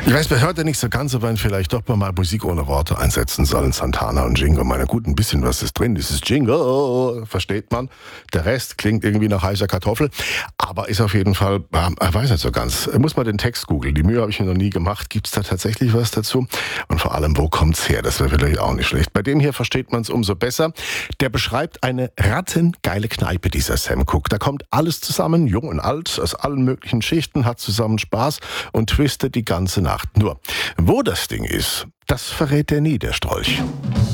Ich weiß bis heute nicht so ganz, ob man vielleicht doch mal Musik ohne Worte einsetzen soll. Santana und Jingle. Meine gut, ein bisschen was ist drin. Dieses Jingle, versteht man. Der Rest klingt irgendwie nach heißer Kartoffel. Aber ist auf jeden Fall, ich weiß nicht so ganz. Muss man den Text googeln. Die Mühe habe ich mir noch nie gemacht. Gibt es da tatsächlich was dazu? Und vor allem, wo kommt's her? Das wäre vielleicht auch nicht schlecht. Bei dem hier versteht man es umso besser. Der beschreibt eine rattengeile Kneipe, dieser Sam Cooke. Da kommt alles zusammen, jung und alt, aus allen möglichen Schichten, hat zusammen Spaß und twistet die ganze Nacht. Nur, wo das Ding ist, das verrät er nie, der Strolch.